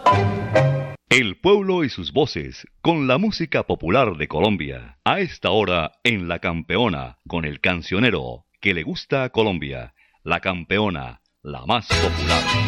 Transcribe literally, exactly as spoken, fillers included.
El pueblo y sus voces, con la música popular de Colombia. A esta hora en La Campeona, con el cancionero que le gusta a Colombia. La Campeona, la más popular.